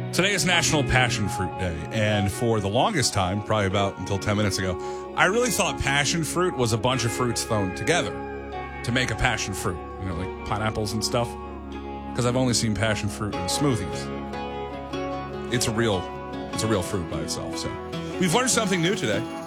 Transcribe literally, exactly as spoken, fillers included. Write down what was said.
Today is National Passion Fruit Day, and for the longest time, probably about until ten minutes ago, I really thought passion fruit was a bunch of fruits thrown together to make a passion fruit, you know, like pineapples and stuff, because I've only seen passion fruit in smoothies. It's a real, it's a real fruit by itself. So we've learned something new today.